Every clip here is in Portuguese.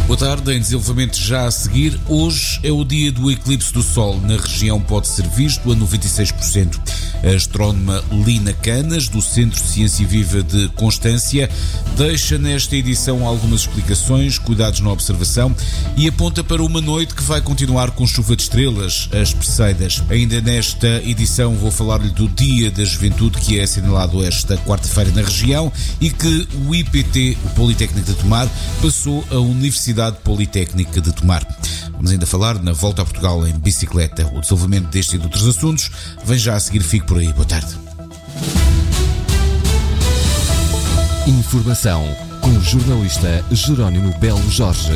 Boa tarde, em desenvolvimento já a seguir. Hoje é o dia do eclipse do Sol. Na região pode ser visto a 96%. A astrónoma Lina Canas, do Centro Ciência Viva de Constância, deixa nesta edição algumas explicações, cuidados na observação e aponta para uma noite que vai continuar com chuva de estrelas, as Perseidas. Ainda nesta edição vou falar-lhe do Dia da Juventude, que é assinalado esta quarta-feira na região e que o IPT, o Politécnico de Tomar, passou a Universidade Politécnica de Tomar. Vamos ainda falar na volta a Portugal em bicicleta. O desenvolvimento deste e de outros assuntos vem já a seguir. Fique por aí. Boa tarde. Informação com o jornalista Jerónimo Belo Jorge.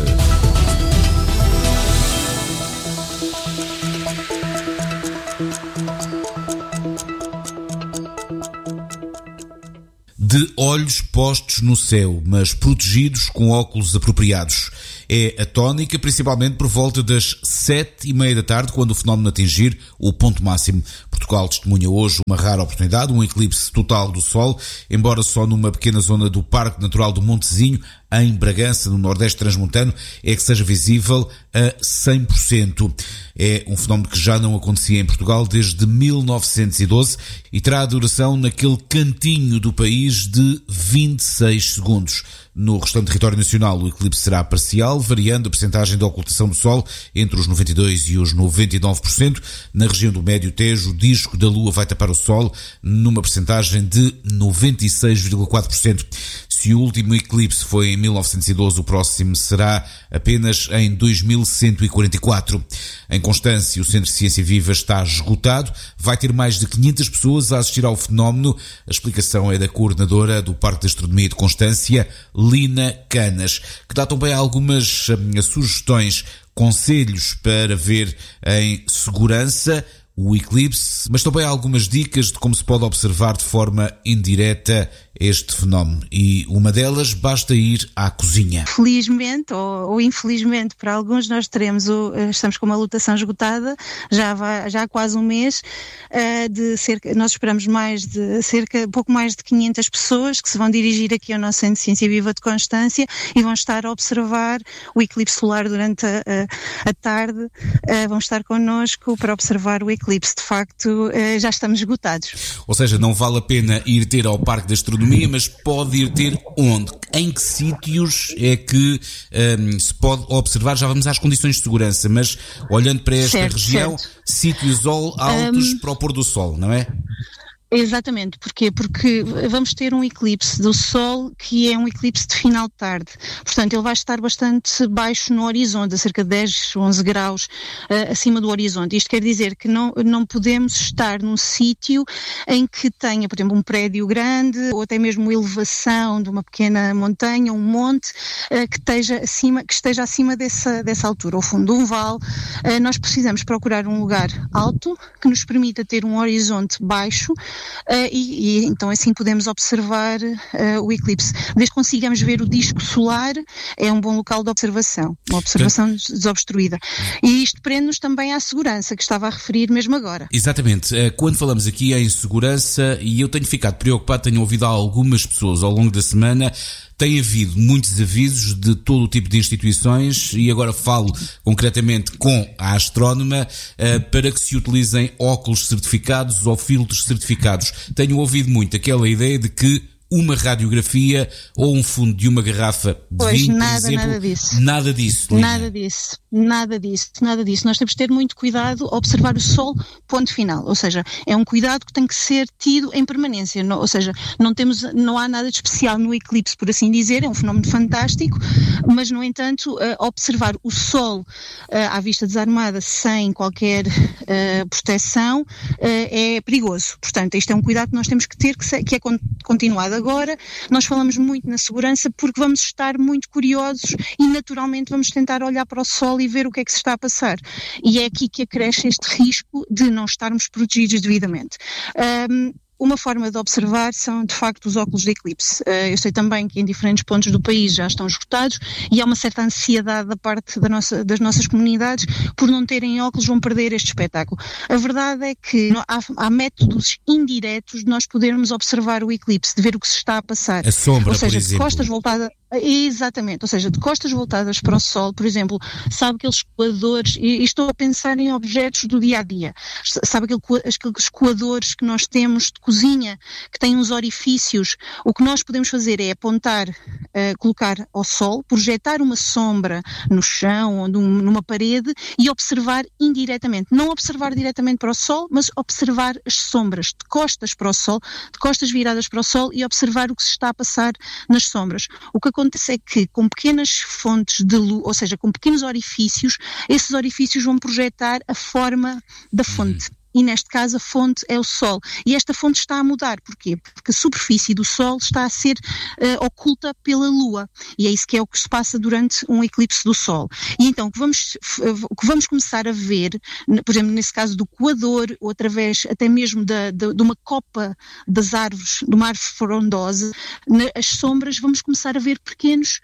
De olhos postos no céu, mas protegidos com óculos apropriados. É a tónica, principalmente por volta das 7:30 da tarde, quando o fenómeno atingir o ponto máximo. Portugal testemunha hoje uma rara oportunidade, um eclipse total do Sol, embora só numa pequena zona do Parque Natural do Montezinho, em Bragança, no Nordeste Transmontano, é que seja visível a 100%. É um fenómeno que já não acontecia em Portugal desde 1912 e terá a duração naquele cantinho do país de 26 segundos. No restante território nacional, o eclipse será parcial, variando a percentagem de ocultação do Sol entre os 92% e os 99%. Na região do Médio Tejo, o disco da Lua vai tapar o Sol numa percentagem de 96,4%. Se o último eclipse foi em 1912, o próximo será apenas em 2144. Em Constância, o Centro de Ciência Viva está esgotado. Vai ter mais de 500 pessoas a assistir ao fenómeno. A explicação é da coordenadora do Parque de Astronomia de Constância, Lina Canas, que dá também algumas sugestões, conselhos para ver em segurança o eclipse, mas também algumas dicas de como se pode observar de forma indireta este fenómeno. E uma delas, basta ir à cozinha. Felizmente ou infelizmente para alguns nós estamos com uma lotação esgotada, já há quase um mês, nós esperamos pouco mais de 500 pessoas que se vão dirigir aqui ao nosso Centro de Ciência Viva de Constância e vão estar a observar o eclipse solar durante a tarde, vão estar connosco para observar o eclipse. De facto, já estamos esgotados. Ou seja, não vale a pena ir ter ao Parque de Astronomia, mas pode ir ter onde? Em que sítios é que se pode observar? Já vamos às condições de segurança, mas olhando para esta região, sítios altos para o pôr do sol, não é? Exatamente. Porquê? Porque vamos ter um eclipse do Sol que é um eclipse de final de tarde. Portanto, ele vai estar bastante baixo no horizonte, a cerca de 10, 11 graus acima do horizonte. Isto quer dizer que não podemos estar num sítio em que tenha, por exemplo, um prédio grande ou até mesmo elevação de uma pequena montanha, um monte que esteja acima dessa altura, ao fundo de um vale. Nós precisamos procurar um lugar alto que nos permita ter um horizonte baixo. E então assim podemos observar o eclipse. Desde que consigamos ver o disco solar, é um bom local de observação, uma observação desobstruída. E isto prende-nos também à segurança, que estava a referir mesmo agora. Exatamente. Quando falamos aqui em segurança, e eu tenho ficado preocupado, tenho ouvido algumas pessoas ao longo da semana, tem havido muitos avisos de todo o tipo de instituições e agora falo concretamente com a astrónoma para que se utilizem óculos certificados ou filtros certificados. Tenho ouvido muito aquela ideia de que uma radiografia ou um fundo de uma garrafa de vinho, por exemplo. Nada disso. Nada disso, Lina. Nada disso. Nós temos de ter muito cuidado a observar o Sol, ponto final. Ou seja, é um cuidado que tem que ser tido em permanência. Ou seja, não há nada de especial no eclipse, por assim dizer, é um fenómeno fantástico, mas, no entanto, observar o Sol à vista desarmada, sem qualquer proteção, é perigoso. Portanto, isto é um cuidado que nós temos que ter, que é continuado. Agora, nós falamos muito na segurança porque vamos estar muito curiosos e naturalmente vamos tentar olhar para o Sol e ver o que é que se está a passar. E é aqui que acresce este risco de não estarmos protegidos devidamente. uma forma de observar são, de facto, os óculos de eclipse. Eu sei também que em diferentes pontos do país já estão esgotados e há uma certa ansiedade da parte das nossas comunidades por não terem óculos, vão perder este espetáculo. A verdade é que há métodos indiretos de nós podermos observar o eclipse, de ver o que se está a passar. A sombra, ou seja, por exemplo. De costas voltadas... Exatamente, ou seja, de costas voltadas para o sol, por exemplo, sabe aqueles coadores, e estou a pensar em objetos do dia-a-dia, sabe aqueles coadores que nós temos de cozinha, que têm uns orifícios. O que nós podemos fazer é apontar, colocar ao sol, projetar uma sombra no chão ou numa parede e observar indiretamente, não observar diretamente para o sol, mas observar as sombras de costas para o sol, de costas viradas para o sol e observar o que se está a passar nas sombras. O que acontece é que com pequenas fontes de luz, ou seja, com pequenos orifícios, esses orifícios vão projetar a forma da fonte. E neste caso a fonte é o Sol. E esta fonte está a mudar. Porquê? Porque a superfície do Sol está a ser oculta pela Lua. E é isso que é o que se passa durante um eclipse do Sol. E então o que vamos começar a ver, por exemplo, nesse caso do coador, ou através até mesmo de uma copa das árvores, de uma árvore frondosa, as sombras, vamos começar a ver pequenos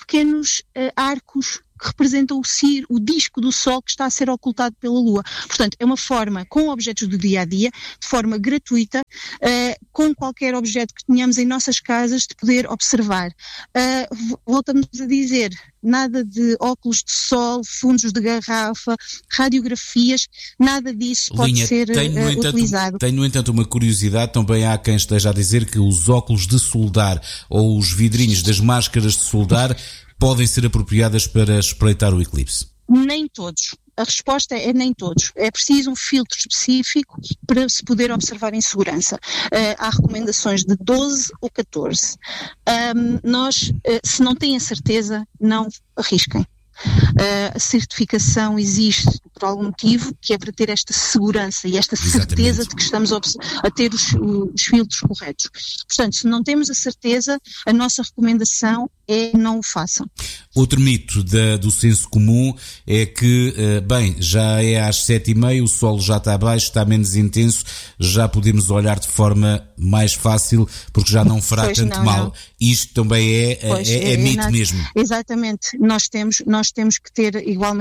arcos que representam o disco do Sol que está a ser ocultado pela Lua. Portanto, é uma forma, com objetos do dia-a-dia, de forma gratuita, com qualquer objeto que tenhamos em nossas casas, de poder observar. Voltamos a dizer, nada de óculos de sol, fundos de garrafa, radiografias, nada disso pode ser utilizado. Tenho, no entanto, uma curiosidade, também há quem esteja a dizer que os óculos de soldar ou os vidrinhos das máscaras de soldar podem ser apropriadas para espreitar o eclipse? Nem todos. A resposta é nem todos. É preciso um filtro específico para se poder observar em segurança. Há recomendações de 12 ou 14. Se não têm a certeza, não arrisquem. A certificação existe por algum motivo, que é para ter esta segurança e esta certeza de que estamos a ter os filtros corretos. Portanto, se não temos a certeza, a nossa recomendação é não o façam. Outro mito do senso comum é que, já é às 7h30, o sol já está abaixo, está menos intenso, já podemos olhar de forma mais fácil, porque já não fará tanto mal. Não. Isto também é mito mesmo. Exatamente. Nós temos que ter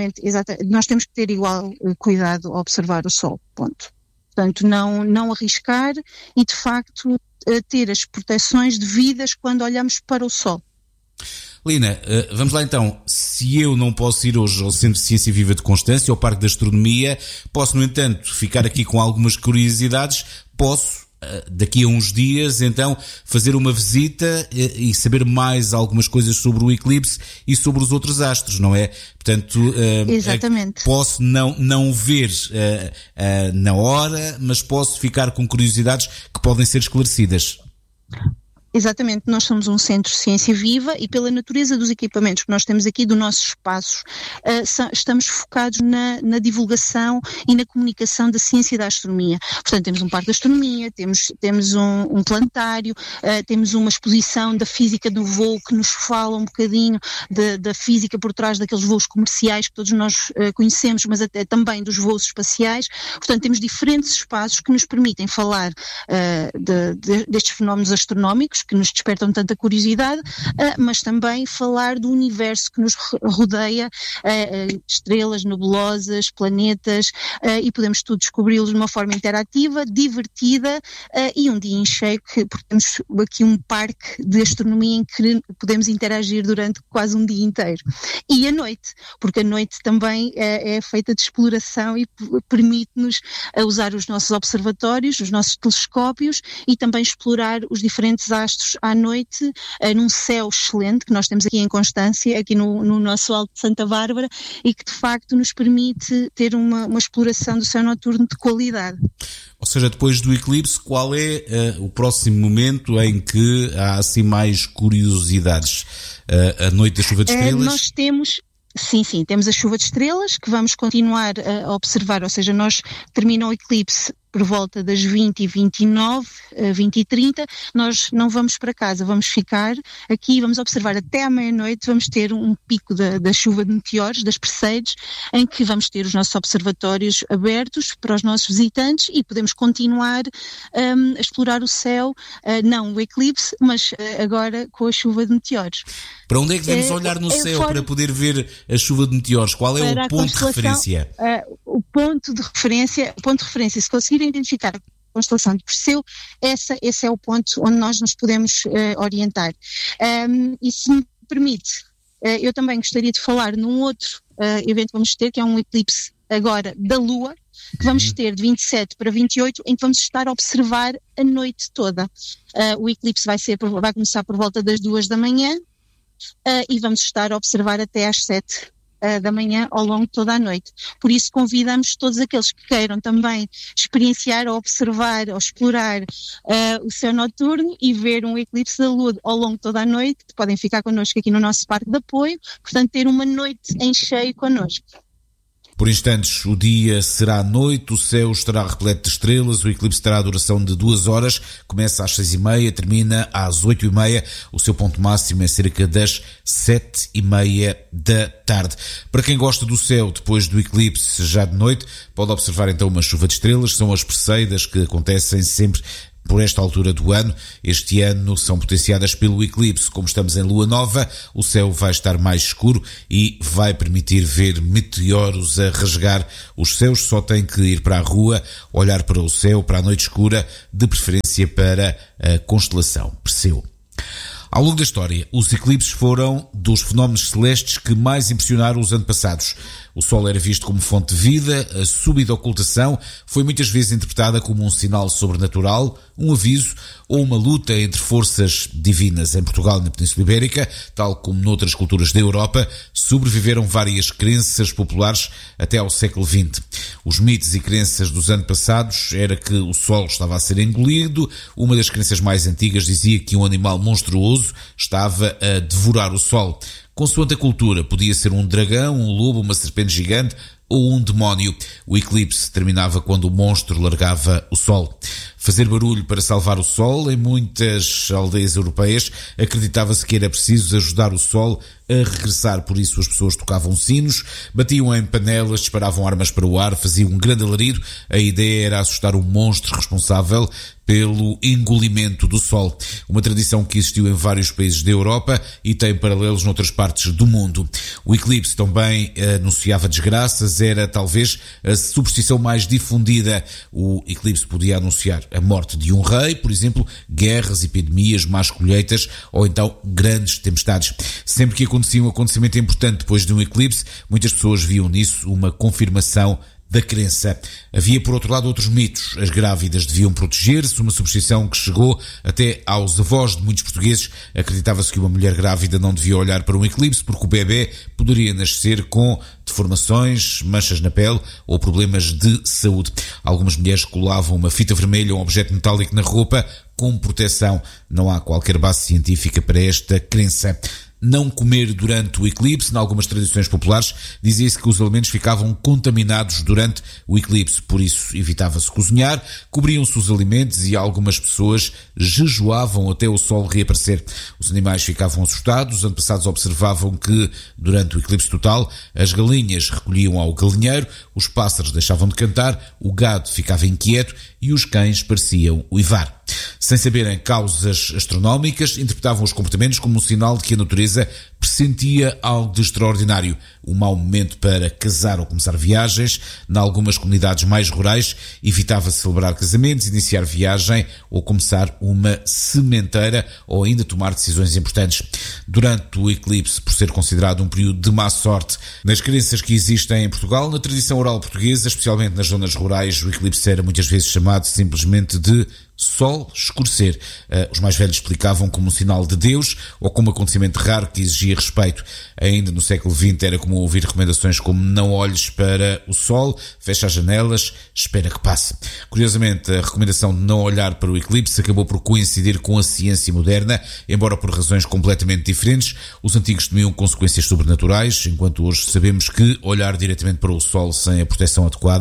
igual cuidado ao observar o sol. Ponto. Portanto, não arriscar e, de facto, ter as proteções devidas quando olhamos para o sol. Lina, vamos lá então. Se eu não posso ir hoje ao Centro de Ciência Viva de Constância, ao Parque da Astronomia, posso, no entanto, ficar aqui com algumas curiosidades. Posso, daqui a uns dias, então, fazer uma visita e saber mais algumas coisas sobre o eclipse e sobre os outros astros, não é? Portanto, exatamente. Posso não ver na hora, mas posso ficar com curiosidades que podem ser esclarecidas. Exatamente, nós somos um centro de ciência viva e pela natureza dos equipamentos que nós temos aqui do nosso espaço, estamos focados na divulgação e na comunicação da ciência e da astronomia. Portanto, temos um parque de astronomia, temos um planetário, temos uma exposição da física do voo que nos fala um bocadinho da física por trás daqueles voos comerciais que todos nós conhecemos, mas até também dos voos espaciais. Portanto, temos diferentes espaços que nos permitem falar destes fenómenos astronómicos que nos despertam tanta curiosidade, mas também falar do universo que nos rodeia, estrelas, nebulosas, planetas, e podemos tudo descobri-los de uma forma interativa, divertida, e um dia em cheio, porque temos aqui um parque de astronomia em que podemos interagir durante quase um dia inteiro. E a noite, porque a noite também é feita de exploração e permite-nos usar os nossos observatórios, os nossos telescópios e também explorar os diferentes astros à noite, num céu excelente que nós temos aqui em Constância, aqui no nosso Alto de Santa Bárbara, e que de facto nos permite ter uma exploração do céu noturno de qualidade. Ou seja, depois do eclipse, qual é o próximo momento em que há assim mais curiosidades? A noite da chuva de estrelas? Nós temos... Sim, temos a chuva de estrelas que vamos continuar a observar, ou seja, termina o eclipse por volta das 20h29, 20h30, nós não vamos para casa, vamos ficar aqui, vamos observar até à meia-noite, vamos ter um pico da chuva de meteoros, das Perseides, em que vamos ter os nossos observatórios abertos para os nossos visitantes e podemos continuar a explorar o céu, não o eclipse, mas agora com a chuva de meteoros. Para onde é que devemos olhar no céu para poder ver a chuva de meteoros? Qual é o ponto de referência? O ponto de referência, se conseguirem identificar a constelação de Perseu, esse é o ponto onde nós nos podemos orientar. E se me permite, eu também gostaria de falar num outro evento que vamos ter, que é um eclipse agora da Lua, que vamos ter de 27 para 28, em que vamos estar a observar a noite toda. O eclipse vai começar por volta das 2 da manhã e vamos estar a observar até às 7 da manhã ao longo de toda a noite. Por isso convidamos todos aqueles que queiram também experienciar ou observar ou explorar o céu noturno e ver um eclipse da Lua ao longo de toda a noite, que podem ficar connosco aqui no nosso parque de apoio, portanto ter uma noite em cheio connosco. Por instantes, o dia será noite, o céu estará repleto de estrelas, o eclipse terá a duração de 2 horas, começa às 6h30, termina às 8h30, o seu ponto máximo é cerca das 7h30 da tarde. Para quem gosta do céu depois do eclipse já de noite, pode observar então uma chuva de estrelas, são as Perseidas que acontecem sempre por esta altura do ano. Este ano são potenciadas pelo eclipse. Como estamos em lua nova, o céu vai estar mais escuro e vai permitir ver meteoros a rasgar os céus. Só tem que ir para a rua, olhar para o céu, para a noite escura, de preferência para a constelação Perseu. Ao longo da história, os eclipses foram dos fenómenos celestes que mais impressionaram os antepassados. O Sol era visto como fonte de vida, a súbita ocultação foi muitas vezes interpretada como um sinal sobrenatural, um aviso ou uma luta entre forças divinas. Em Portugal e na Península Ibérica, tal como noutras culturas da Europa, sobreviveram várias crenças populares até ao século XX. Os mitos e crenças dos antepassados era que o Sol estava a ser engolido. Uma das crenças mais antigas dizia que um animal monstruoso estava a devorar o Sol. Consoante a cultura, podia ser um dragão, um lobo, uma serpente gigante ou um demónio. O eclipse terminava quando o monstro largava o Sol. Fazer barulho para salvar o Sol. Em muitas aldeias europeias acreditava-se que era preciso ajudar o Sol a regressar, por isso as pessoas tocavam sinos, batiam em panelas, disparavam armas para o ar, faziam um grande alarido. A ideia era assustar o monstro responsável pelo engolimento do Sol. Uma tradição que existiu em vários países da Europa e tem paralelos noutras partes do mundo. O eclipse também anunciava desgraças, era talvez a superstição mais difundida. O eclipse podia anunciar a morte de um rei, por exemplo, guerras, epidemias, más colheitas ou então grandes tempestades. Sempre que acontecia um acontecimento importante depois de um eclipse, muitas pessoas viam nisso uma confirmação da crença. Havia, por outro lado, outros mitos. As grávidas deviam proteger-se, uma superstição que chegou até aos avós de muitos portugueses. Acreditava-se que uma mulher grávida não devia olhar para um eclipse porque o bebê poderia nascer com deformações, manchas na pele ou problemas de saúde. Algumas mulheres colavam uma fita vermelha ou um objeto metálico na roupa como proteção. Não há qualquer base científica para esta crença. Não comer durante o eclipse. Em algumas tradições populares dizia-se que os alimentos ficavam contaminados durante o eclipse, por isso evitava-se cozinhar, cobriam-se os alimentos e algumas pessoas jejuavam até o sol reaparecer. Os animais ficavam assustados. Os antepassados observavam que durante o eclipse total as galinhas recolhiam ao galinheiro, os pássaros deixavam de cantar, o gado ficava inquieto e os cães pareciam uivar. Sem saberem causas astronómicas, interpretavam os comportamentos como um sinal de que a natureza pressentia algo de extraordinário. Um mau momento para casar ou começar viagens. Em algumas comunidades mais rurais, evitava-se celebrar casamentos, iniciar viagem ou começar uma sementeira ou ainda tomar decisões importantes. Durante o eclipse, por ser considerado um período de má sorte, nas crenças que existem em Portugal, na tradição oral portuguesa, especialmente nas zonas rurais, o eclipse era muitas vezes chamado simplesmente de sol escurecer. Os mais velhos explicavam como um sinal de Deus ou como um acontecimento raro que exigia respeito. Ainda no século XX era comum ouvir recomendações como não olhes para o sol, fecha as janelas, espera que passe. Curiosamente, a recomendação de não olhar para o eclipse acabou por coincidir com a ciência moderna, embora por razões completamente diferentes. Os antigos temiam consequências sobrenaturais, enquanto hoje sabemos que olhar diretamente para o sol sem a proteção adequada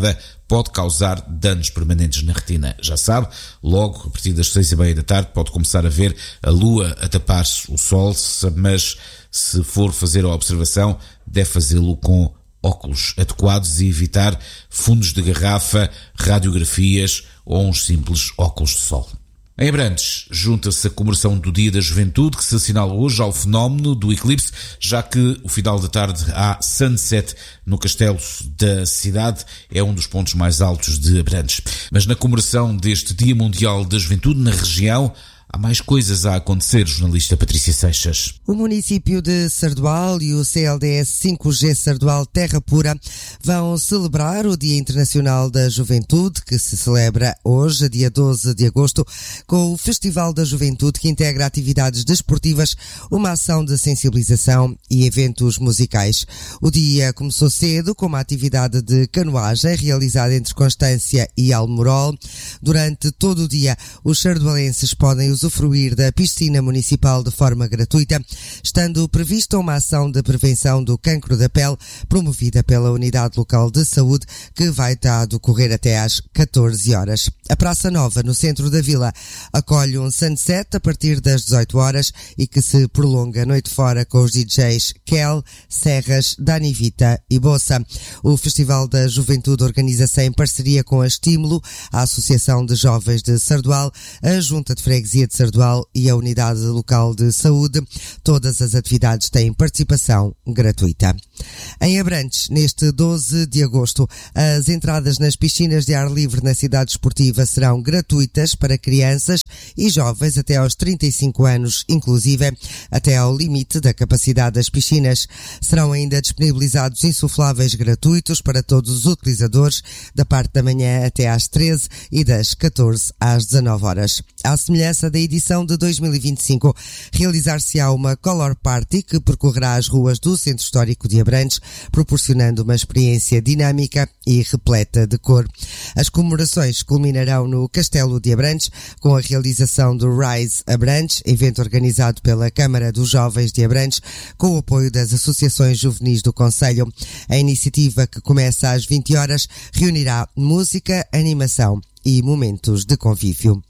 pode causar danos permanentes na retina. Já sabe, logo a partir das 6:30 da tarde pode começar a ver a lua a tapar o sol, mas se for fazer a observação, deve fazê-lo com óculos adequados e evitar fundos de garrafa, radiografias ou uns simples óculos de sol. Em Abrantes, junta-se a comemoração do Dia da Juventude, que se assinala hoje ao fenómeno do eclipse, já que o final da tarde há sunset no castelo da cidade, é um dos pontos mais altos de Abrantes. Mas na comemoração deste Dia Mundial da Juventude na região, há mais coisas a acontecer, jornalista Patrícia Seixas. O município de Sardual e o CLDS 5G Sardual Terra Pura vão celebrar o Dia Internacional da Juventude, que se celebra hoje, dia 12 de agosto, com o Festival da Juventude, que integra atividades desportivas, uma ação de sensibilização e eventos musicais. O dia começou cedo com uma atividade de canoagem realizada entre Constância e Almorol. Durante todo o dia, os sardualenses podem usufruir da piscina municipal de forma gratuita, estando prevista uma ação de prevenção do cancro da pele promovida pela Unidade Local de Saúde, que vai estar a decorrer até às 14 horas. A Praça Nova, no centro da vila, acolhe um sunset a partir das 18 horas e que se prolonga a noite fora com os DJs Kel, Serras, Dani Vita e Bossa. O Festival da Juventude organiza-se em parceria com a Estímulo, a Associação de Jovens de Sardual, a Junta de Freguesia de Sardual e a Unidade Local de Saúde. Todas as atividades têm participação gratuita. Em Abrantes, neste 12 de agosto, as entradas nas piscinas de ar livre na cidade esportiva serão gratuitas para crianças e jovens até aos 35 anos, inclusive até ao limite da capacidade das piscinas. Serão ainda disponibilizados insufláveis gratuitos para todos os utilizadores, da parte da manhã até às 13 e das 14 às 19 horas. À semelhança da edição de 2025, realizar-se-á uma Color Party que percorrerá as ruas do Centro Histórico de Abrantes, proporcionando uma experiência dinâmica e repleta de cor. As comemorações culminarão no Castelo de Abrantes, com a realização do Rise Abrantes, evento organizado pela Câmara dos Jovens de Abrantes, com o apoio das associações juvenis do concelho. A iniciativa, que começa às 20 horas, reunirá música, animação e momentos de convívio.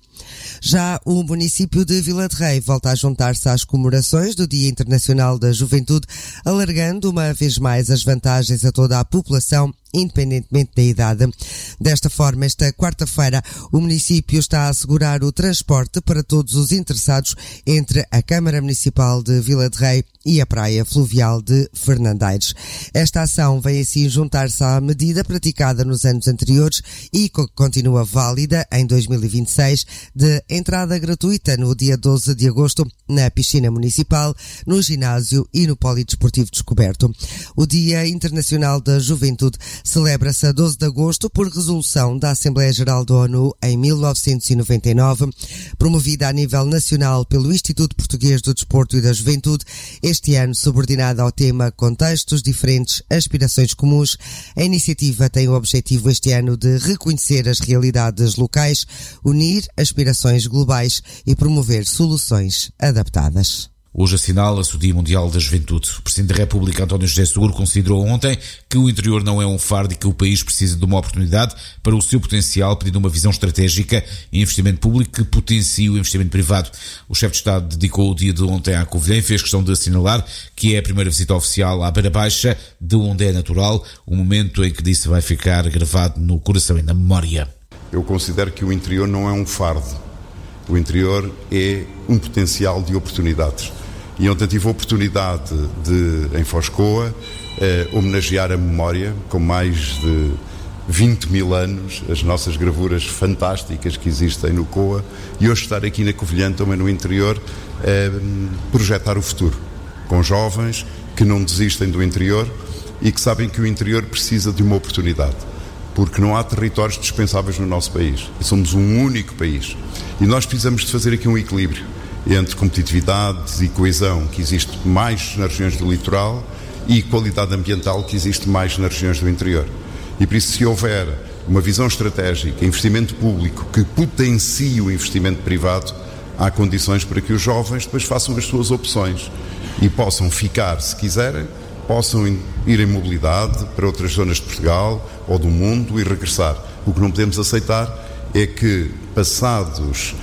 Já o município de Vila de Rei volta a juntar-se às comemorações do Dia Internacional da Juventude, alargando uma vez mais as vantagens a toda a população, independentemente da idade. Desta forma, esta quarta-feira, o município está a assegurar o transporte para todos os interessados entre a Câmara Municipal de Vila de Rei e a Praia Fluvial de Fernandes. Esta ação vem assim juntar-se à medida praticada nos anos anteriores e continua válida em 2026, de entrada gratuita no dia 12 de agosto na piscina municipal, no ginásio e no polidesportivo descoberto. O Dia Internacional da Juventude celebra-se a 12 de agosto por resolução da Assembleia Geral da ONU em 1999, promovida a nível nacional pelo Instituto Português do Desporto e da Juventude, este ano subordinada ao tema Contextos Diferentes, Aspirações Comuns. A iniciativa tem o objetivo este ano de reconhecer as realidades locais, unir aspirações globais e promover soluções adaptadas. Hoje assinala-se o Dia Mundial da Juventude. O Presidente da República, António José Seguro, considerou ontem que o interior não é um fardo e que o país precisa de uma oportunidade para o seu potencial, pedindo uma visão estratégica e investimento público que potencie o investimento privado. O chefe de Estado dedicou o dia de ontem à Covilhã e fez questão de assinalar que é a primeira visita oficial à Beira Baixa, de onde é natural, um momento em que disse vai ficar gravado no coração e na memória. Eu considero que o interior não é um fardo. O interior é um potencial de oportunidades. E ontem tive a oportunidade de, em Foscoa, homenagear a memória, com mais de 20 mil anos, as nossas gravuras fantásticas que existem no COA, e hoje estar aqui na Covilhã, também no interior, projetar o futuro, com jovens que não desistem do interior e que sabem que o interior precisa de uma oportunidade, porque não há territórios dispensáveis no nosso país, e somos um único país, e nós precisamos de fazer aqui um equilíbrio entre competitividade e coesão, que existe mais nas regiões do litoral, e qualidade ambiental, que existe mais nas regiões do interior. E por isso, se houver uma visão estratégica, investimento público que potencie o investimento privado, há condições para que os jovens depois façam as suas opções e possam ficar, se quiserem, possam ir em mobilidade para outras zonas de Portugal ou do mundo e regressar. O que não podemos aceitar é que, passados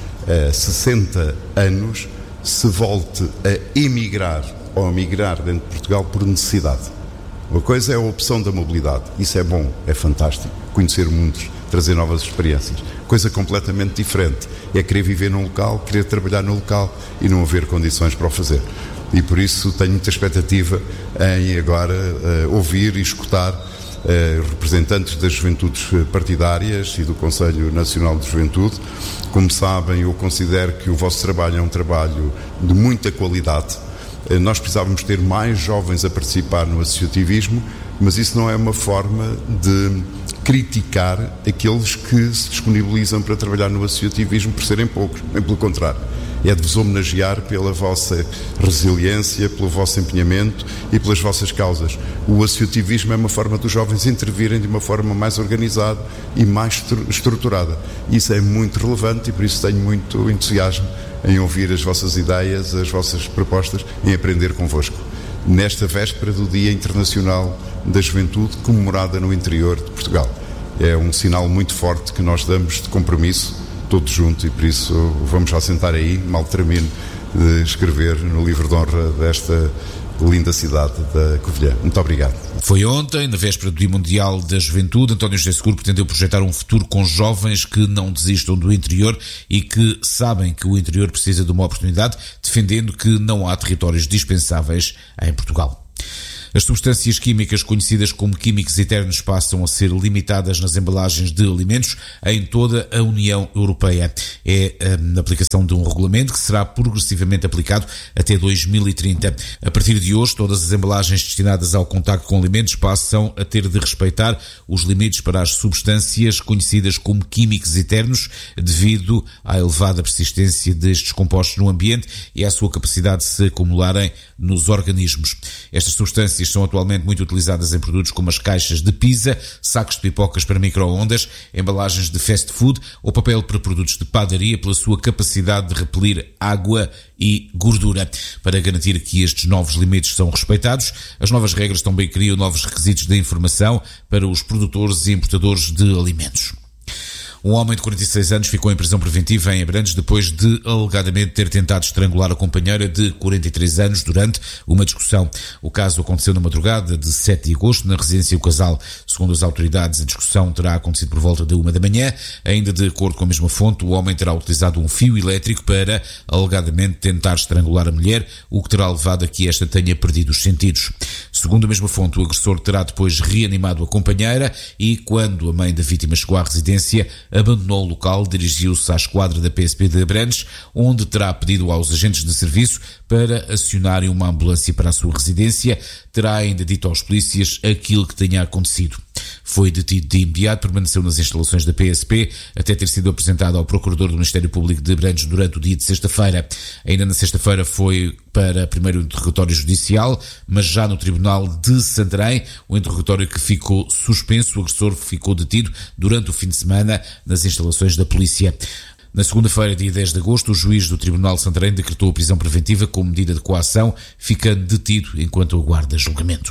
60 anos, se volte a emigrar ou a migrar dentro de Portugal por necessidade. Uma coisa é a opção da mobilidade, isso é bom, é fantástico, conhecer mundos, trazer novas experiências. Coisa completamente diferente é querer viver num local, querer trabalhar no local e não haver condições para o fazer. E por isso tenho muita expectativa em agora ouvir e escutar representantes das juventudes partidárias e do Conselho Nacional de Juventude. Como sabem, eu considero que o vosso trabalho é um trabalho de muita qualidade. Nós precisávamos ter mais jovens a participar no associativismo, mas isso não é uma forma de criticar aqueles que se disponibilizam para trabalhar no associativismo por serem poucos, bem pelo contrário. É de vos homenagear pela vossa resiliência, pelo vosso empenhamento e pelas vossas causas. O associativismo é uma forma dos jovens intervirem de uma forma mais organizada e mais estruturada. Isso é muito relevante e por isso tenho muito entusiasmo em ouvir as vossas ideias, as vossas propostas, em aprender convosco. Nesta véspera do Dia Internacional da Juventude, comemorada no interior de Portugal. É um sinal muito forte que nós damos de compromisso todos juntos e por isso vamos já sentar aí, mal termino de escrever no livro de honra desta linda cidade da Covilhã. Muito obrigado. Foi ontem, na véspera do Dia Mundial da Juventude, António José Seguro pretendeu projetar um futuro com jovens que não desistam do interior e que sabem que o interior precisa de uma oportunidade, defendendo que não há territórios dispensáveis em Portugal. As substâncias químicas conhecidas como químicos eternos passam a ser limitadas nas embalagens de alimentos em toda a União Europeia. É a aplicação de um regulamento que será progressivamente aplicado até 2030. A partir de hoje, todas as embalagens destinadas ao contacto com alimentos passam a ter de respeitar os limites para as substâncias conhecidas como químicos eternos devido à elevada persistência destes compostos no ambiente e à sua capacidade de se acumularem nos organismos. Estas substâncias são atualmente muito utilizadas em produtos como as caixas de pizza, sacos de pipocas para micro-ondas, embalagens de fast food ou papel para produtos de padaria pela sua capacidade de repelir água e gordura. Para garantir que estes novos limites são respeitados, as novas regras também criam novos requisitos de informação para os produtores e importadores de alimentos. Um homem de 46 anos ficou em prisão preventiva em Abrantes depois de alegadamente ter tentado estrangular a companheira de 43 anos durante uma discussão. O caso aconteceu na madrugada de 7 de agosto na residência do casal. Segundo as autoridades, a discussão terá acontecido por volta de 1 da manhã. Ainda de acordo com a mesma fonte, o homem terá utilizado um fio elétrico para alegadamente tentar estrangular a mulher, o que terá levado a que esta tenha perdido os sentidos. Segundo a mesma fonte, o agressor terá depois reanimado a companheira e, quando a mãe da vítima chegou à residência, abandonou o local, dirigiu-se à esquadra da PSP de Abrantes, onde terá pedido aos agentes de serviço para acionarem uma ambulância para a sua residência. Terá ainda dito aos polícias aquilo que tenha acontecido. Foi detido de imediato, permaneceu nas instalações da PSP até ter sido apresentado ao Procurador do Ministério Público de Abrantes durante o dia de sexta-feira. Ainda na sexta-feira foi para primeiro interrogatório judicial, mas já no Tribunal de Santarém, o interrogatório que ficou suspenso, o agressor ficou detido durante o fim de semana nas instalações da polícia. Na segunda-feira, dia 10 de agosto, o juiz do Tribunal de Santarém decretou a prisão preventiva como medida de coação, ficando detido enquanto aguarda julgamento.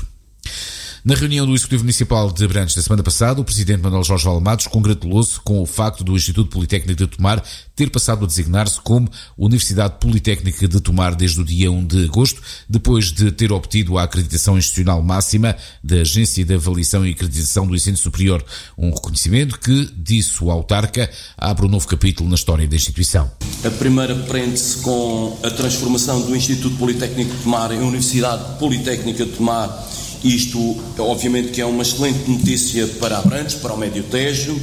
Na reunião do Executivo Municipal de Abrantes da semana passada, o Presidente Manuel Jorge Valamados congratulou-se com o facto do Instituto Politécnico de Tomar ter passado a designar-se como Universidade Politécnica de Tomar desde o dia 1 de agosto, depois de ter obtido a acreditação institucional máxima da Agência de Avaliação e Acreditação do Ensino Superior, um reconhecimento que, disse o autarca, abre um novo capítulo na história da instituição. A primeira prende-se com a transformação do Instituto Politécnico de Tomar em Universidade Politécnica de Tomar. Isto, obviamente, que é uma excelente notícia para Abrantes, para o Médio Tejo.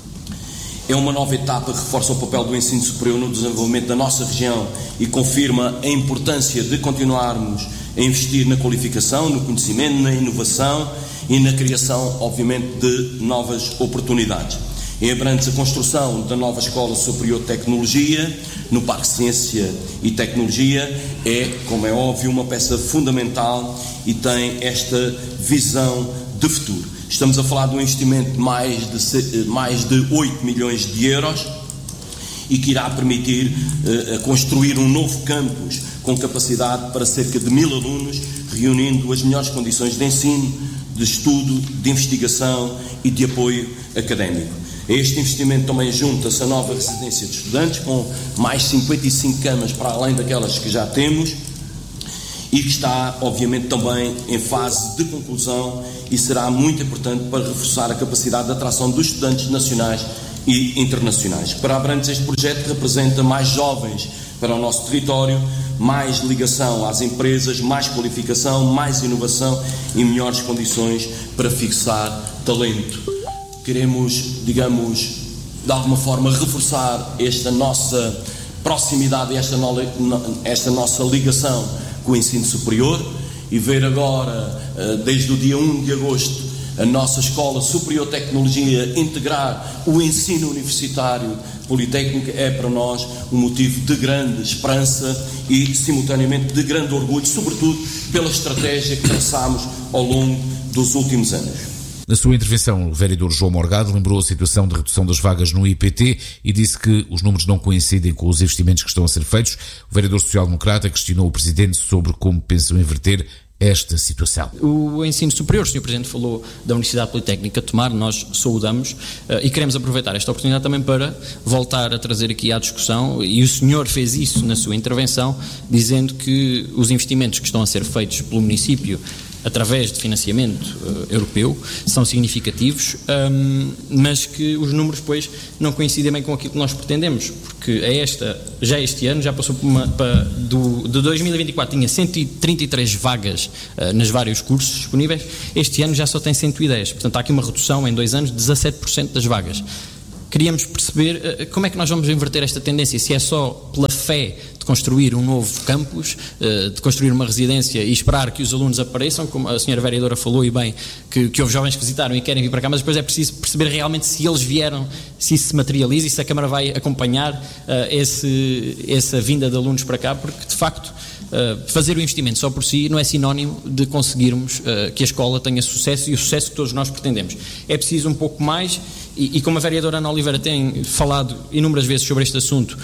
É uma nova etapa que reforça o papel do ensino superior no desenvolvimento da nossa região e confirma a importância de continuarmos a investir na qualificação, no conhecimento, na inovação e na criação, obviamente, de novas oportunidades. Em Abrantes, a construção da nova Escola Superior de Tecnologia, no Parque Ciência e Tecnologia, é, como é óbvio, uma peça fundamental e tem esta visão de futuro. Estamos a falar de um investimento de mais de 8 milhões de euros e que irá permitir construir um novo campus com capacidade para cerca de 1000 alunos, reunindo as melhores condições de ensino, de estudo, de investigação e de apoio académico. A este investimento também junta-se a nova residência de estudantes, com mais 55 camas para além daquelas que já temos, e que está, obviamente, também em fase de conclusão e será muito importante para reforçar a capacidade de atração dos estudantes nacionais e internacionais. Para Abrantes, este projeto representa mais jovens para o nosso território, mais ligação às empresas, mais qualificação, mais inovação e melhores condições para fixar talento. Queremos, digamos, de alguma forma reforçar esta nossa proximidade, esta nossa ligação com o ensino superior e ver agora, desde o dia 1 de agosto, a nossa Escola Superior de Tecnologia integrar o ensino universitário politécnico é para nós um motivo de grande esperança e, simultaneamente, de grande orgulho, sobretudo pela estratégia que traçámos ao longo dos últimos anos. Na sua intervenção, o vereador João Morgado lembrou a situação de redução das vagas no IPT e disse que os números não coincidem com os investimentos que estão a ser feitos. O vereador social-democrata questionou o Presidente sobre como pensam inverter esta situação. O ensino superior, o Sr. Presidente falou da Universidade Politécnica de Tomar, nós saudamos e queremos aproveitar esta oportunidade também para voltar a trazer aqui à discussão, e o senhor fez isso na sua intervenção, dizendo que os investimentos que estão a ser feitos pelo município através de financiamento europeu são significativos, mas que os números depois não coincidem bem com aquilo que nós pretendemos, porque já este ano já passou de 2024 tinha 133 vagas nos vários cursos disponíveis, este ano já só tem 110, portanto há aqui uma redução em 2 anos de 17% das vagas. Queríamos perceber como é que nós vamos inverter esta tendência, se é só pela fé de construir um novo campus, de construir uma residência e esperar que os alunos apareçam, como a senhora vereadora falou e bem, que houve jovens que visitaram e querem vir para cá, mas depois é preciso perceber realmente se eles vieram, se isso se materializa e se a Câmara vai acompanhar essa vinda de alunos para cá, porque de facto fazer o investimento só por si não é sinónimo de conseguirmos que a escola tenha sucesso e o sucesso que todos nós pretendemos. É preciso um pouco mais e como a vereadora Ana Oliveira tem falado inúmeras vezes sobre este assunto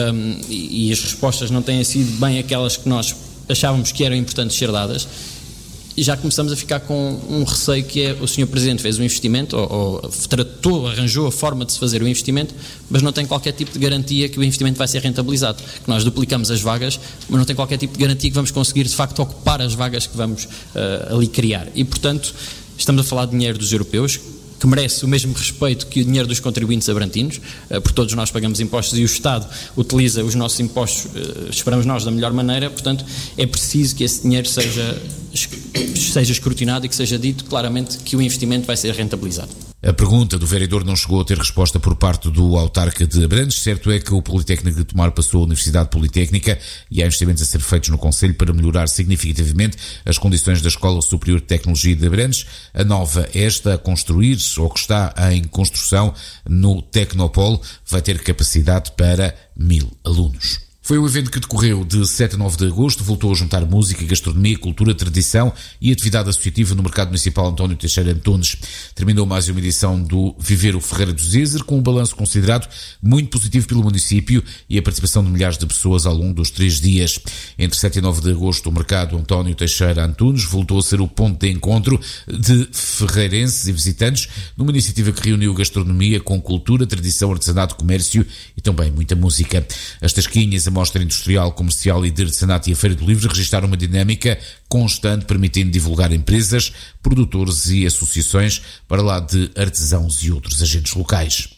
e as respostas não têm sido bem aquelas que nós achávamos que eram importantes ser dadas, e já começamos a ficar com um receio que é o Sr. Presidente fez um investimento arranjou a forma de se fazer o investimento, mas não tem qualquer tipo de garantia que o investimento vai ser rentabilizado, que nós duplicamos as vagas, mas não tem qualquer tipo de garantia que vamos conseguir de facto ocupar as vagas que vamos ali criar, e portanto estamos a falar de dinheiro dos europeus, que merece o mesmo respeito que o dinheiro dos contribuintes abrantinos, porque todos nós pagamos impostos e o Estado utiliza os nossos impostos, esperamos nós, da melhor maneira, portanto é preciso que esse dinheiro seja escrutinado e que seja dito claramente que o investimento vai ser rentabilizado. A pergunta do vereador não chegou a ter resposta por parte do autarca de Abrantes. Certo é que o Politécnico de Tomar passou a Universidade Politécnica e há investimentos a ser feitos no Conselho para melhorar significativamente as condições da Escola Superior de Tecnologia de Abrantes. A nova, esta a construir-se ou que está em construção no Tecnopolo, vai ter capacidade para 1000 alunos. Foi um evento que decorreu de 7 a 9 de agosto, voltou a juntar música, gastronomia, cultura, tradição e atividade associativa no Mercado Municipal António Teixeira Antunes. Terminou mais uma edição do Viver o Ferreira do Zezer, com um balanço considerado muito positivo pelo município e a participação de milhares de pessoas ao longo dos 3 dias. Entre 7 e 9 de agosto, o Mercado António Teixeira Antunes voltou a ser o ponto de encontro de ferreirenses e visitantes, numa iniciativa que reuniu gastronomia com cultura, tradição, artesanato, comércio e também muita música. As tasquinhas, a Mostra Industrial, Comercial e de Artesanato e a Feira do Livro registraram uma dinâmica constante, permitindo divulgar empresas, produtores e associações para lá de artesãos e outros agentes locais.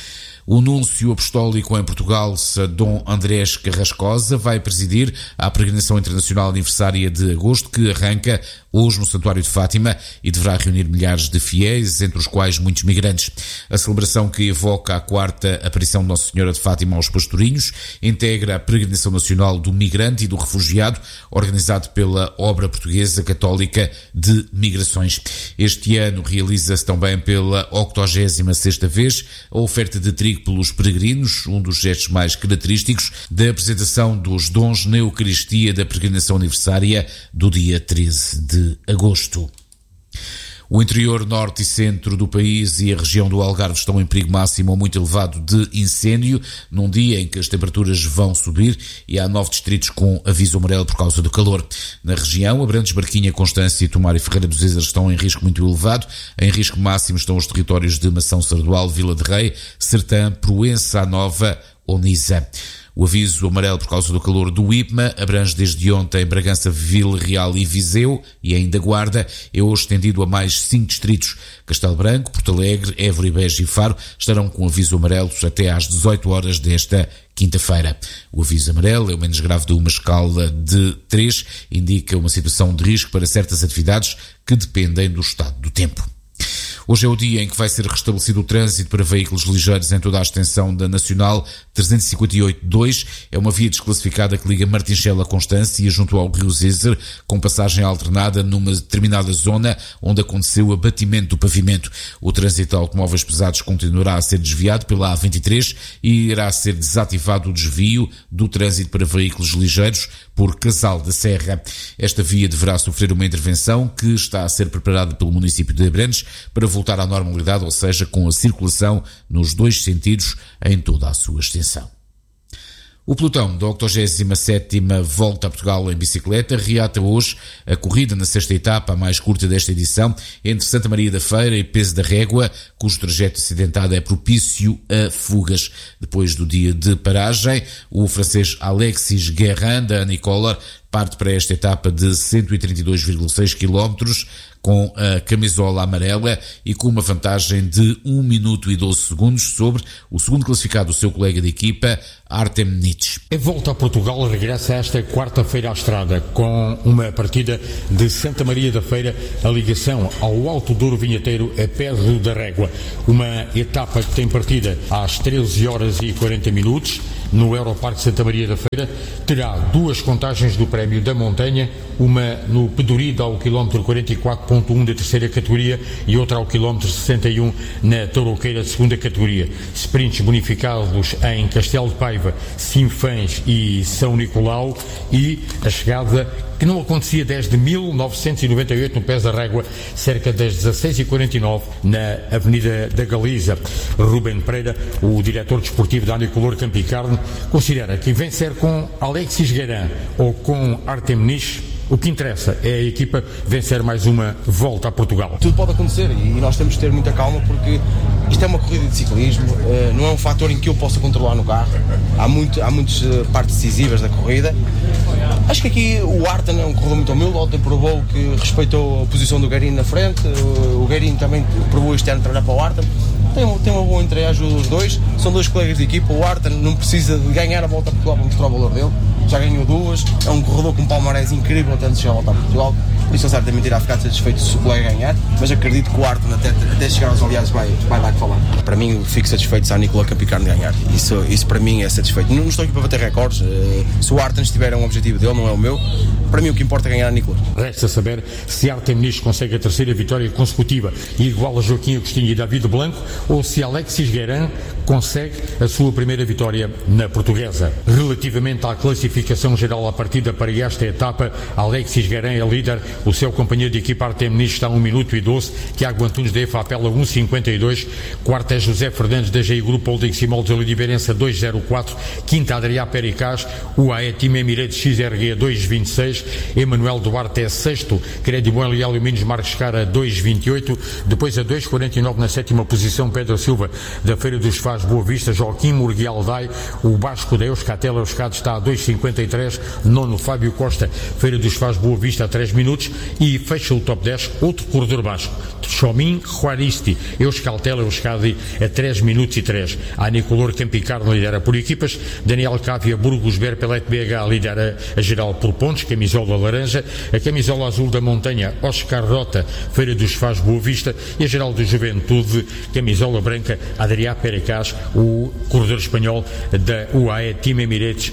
O Núncio Apostólico em Portugal, Dom Andrés Carrascosa, vai presidir a peregrinação internacional aniversária de agosto, que arranca hoje no Santuário de Fátima e deverá reunir milhares de fiéis, entre os quais muitos migrantes. A celebração, que evoca a 4ª aparição de Nossa Senhora de Fátima aos Pastorinhos, integra a peregrinação nacional do migrante e do refugiado, organizado pela Obra Portuguesa Católica de Migrações. Este ano realiza-se também pela 86ª vez a oferta de trigo pelos peregrinos, um dos gestos mais característicos da apresentação dos dons na Eucaristia da peregrinação aniversária do dia 13 de agosto. O interior norte e centro do país e a região do Algarve estão em perigo máximo ou muito elevado de incêndio, num dia em que as temperaturas vão subir e há 9 distritos com aviso amarelo por causa do calor. Na região, Abrantes, Barquinha, Constância, Tomar e Ferreira dos Ezers estão em risco muito elevado. Em risco máximo estão os territórios de Mação, Sardual, Vila de Rei, Sertã, Proença, Nova ou Nisa. O aviso amarelo por causa do calor do IPMA abrange desde ontem Bragança, Vila Real e Viseu e ainda Guarda. É hoje estendido a mais 5 distritos. Castelo Branco, Porto Alegre, Évora, Beja e Faro estarão com aviso amarelo até às 18 horas desta quinta-feira. O aviso amarelo é o menos grave de uma escala de 3, indica uma situação de risco para certas atividades que dependem do estado do tempo. Hoje é o dia em que vai ser restabelecido o trânsito para veículos ligeiros em toda a extensão da Nacional 358-2. É uma via desclassificada que liga Martinchela a Constância junto ao Rio Zezer, com passagem alternada numa determinada zona onde aconteceu o abatimento do pavimento. O trânsito de automóveis pesados continuará a ser desviado pela A23 e irá ser desativado o desvio do trânsito para veículos ligeiros por Casal da Serra. Esta via deverá sofrer uma intervenção que está a ser preparada pelo município de Abrantes para voltar à normalidade, ou seja, com a circulação nos 2 sentidos em toda a sua extensão. O pelotão da 87ª Volta a Portugal em bicicleta reata hoje a corrida na 6ª etapa, a mais curta desta edição, entre Santa Maria da Feira e Peso da Régua, cujo trajeto acidentado é propício a fugas. Depois do dia de paragem, o francês Alexis Guérin, da Nicola, parte para esta etapa de 132,6 km com a camisola amarela e com uma vantagem de 1 minuto e 12 segundos sobre o segundo classificado, o seu colega de equipa, Artem Nitsch. A Volta a Portugal regressa esta quarta-feira à estrada com uma partida de Santa Maria da Feira, a ligação ao Alto Douro Vinheteiro a Peso da Régua. Uma etapa que tem partida às 13h40 no Europarque Santa Maria da Feira. Terá 2 contagens do Prémio da Montanha, uma no Pedurida ao quilómetro 44.1 da terceira categoria e outra ao quilómetro 61 na Tourouqueira de segunda categoria. Sprints bonificados em Castelo de Paiva, Sinfãs e São Nicolau e a chegada que não acontecia desde 1998 no Pés da Régua, cerca das 16h49 na Avenida da Galiza. Rubén Pereira, o diretor desportivo da Anicolor Campo e Carne, considera que vencer com Alexis Guérin ou com Artem Nitsch, o que interessa é a equipa vencer mais uma Volta a Portugal. Tudo pode acontecer e nós temos de ter muita calma porque isto é uma corrida de ciclismo, não é um fator em que eu possa controlar no carro. Há muitas partes decisivas da corrida. Acho que aqui o Artem é um corredor muito humilde, ontem provou que respeitou a posição do Guérin na frente, o Guérin também provou este ano trabalhar para o Artem. Tem uma boa entrega dos dois, são 2 colegas de equipa. O Artem não precisa de ganhar a Volta a Portugal para mostrar o valor dele, já ganhou 2, é um corredor com um palmarés incrível até de chegar a Volta a Portugal, por isso certamente irá ficar satisfeito se o colega ganhar, mas acredito que o Artem até chegar aos aliados vai dar que falar. Para mim fico satisfeito se a Nicola Campo e Carne ganhar, isso para mim é satisfeito. Não estou aqui para bater recordes, se o Artem estiver um objetivo dele, não é o meu. Para mim o que importa é ganhar a Nicola. Resta saber se Artem Nitsch consegue a 3ª vitória consecutiva e iguala Joaquim Agostinho e David Blanco, ou se Alexis Guérin consegue a sua primeira vitória na Portuguesa. Relativamente à classificação geral à partida para esta etapa, Alexis Guérin é líder, o seu companheiro de equipa Artem Nitsch está a 1 minuto e 12, Tiago Antunes da EFAPEL a 1,52, quarto é José Fernandes da GI Grupo Holding Simol de Oliveirense a 2,04, quinta Adriá Pericás, UAE Team Emirates XRG a 2,26, Emanuel Duarte é sexto, Crédito Leal e Minos Marques Cara a 2,28, depois a 2,49 na 7ª posição Pedro Silva da Feira dos Faz Boa Vista, Joaquim Murguial Dai, o Basco da Euskatel Euskadi está a 2,53, nono Fábio Costa, Feira dos Faz Boa Vista a 3 minutos e fecha o top 10 outro corredor basco, Chomin Juaristi, Euskaltel Euskadi a 3 minutos e 3. A Anicolor Campo e Carne lidera por equipas, Daniel Cávia Burgos Berpelet BH lidera a geral por pontos, camisola laranja, a camisola azul da Montanha Oscar Rota, Feira dos Faz Boa Vista e a geral de Juventude, camisola branca Adriá Pericás, o corredor espanhol da UAE Team Emirates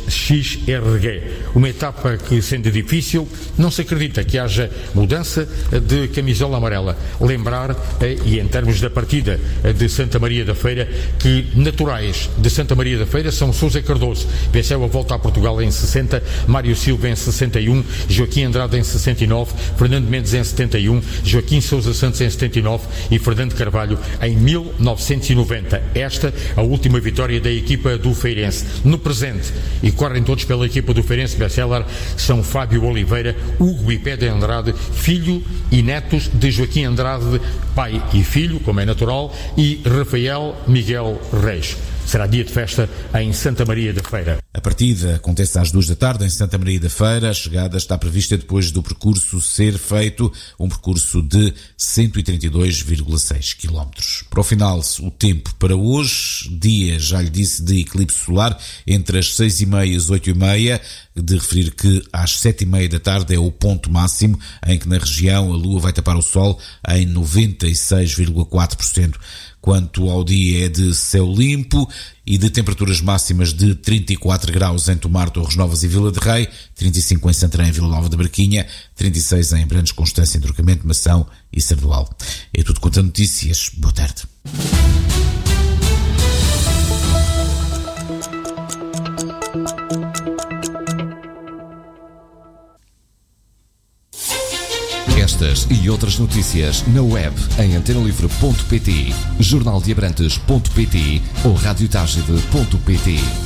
XRG. Uma etapa que, sendo difícil, não se acredita que haja mudança de camisola amarela. Lembrar lembrar, e em termos da partida de Santa Maria da Feira, que naturais de Santa Maria da Feira são Sousa Cardoso, venceu a Volta a Portugal em 60, Mário Silva em 61, Joaquim Andrade em 69, Fernando Mendes em 71, Joaquim Sousa Santos em 79 e Fernando Carvalho em 1990. Esta, a última vitória da equipa do Feirense. No presente, e correm todos pela equipa do Feirense Bestseller, são Fábio Oliveira, Hugo Ipé Andrade, filho e netos de Joaquim Andrade, pai e filho, como é natural, e Rafael Miguel Reis. Será dia de festa em Santa Maria da Feira. A partida acontece às 2 da tarde em Santa Maria da Feira. A chegada está prevista depois do percurso ser feito, um percurso de 132,6 km. Para o final, o tempo para hoje, dia, já lhe disse, de eclipse solar, entre as 6h30 e as 8h30, de referir que às 7h30 da tarde é o ponto máximo, em que na região a Lua vai tapar o Sol em 96,4%. Quanto ao dia, é de céu limpo e de temperaturas máximas de 34 graus em Tomar, Torres Novas e Vila de Rei, 35 em Santarém e Vila Nova da Barquinha, 36 em Brandes, Constância, Entroncamento, Mação e Sardual. É tudo quanto a notícias. Boa tarde. Estas e outras notícias na web em antenalivre.pt, jornaldeabrantes.pt ou radiotagide.pt.